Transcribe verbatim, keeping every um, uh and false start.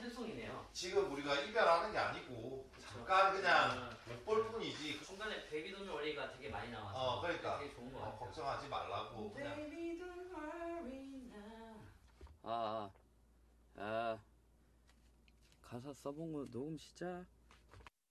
팬송이네요. 지금 우리가 이별하는 게 아니고 잠깐 그냥 못 볼 뿐이지. 중간에 베이비 돈트 워리가 되게 많이 나와서 어 그러니까 되게 좋은 거 어, 같아요. 걱정하지 말라고 그냥. Baby don't worry now. 아, 아, 아 가사 써본 거 녹음 시작.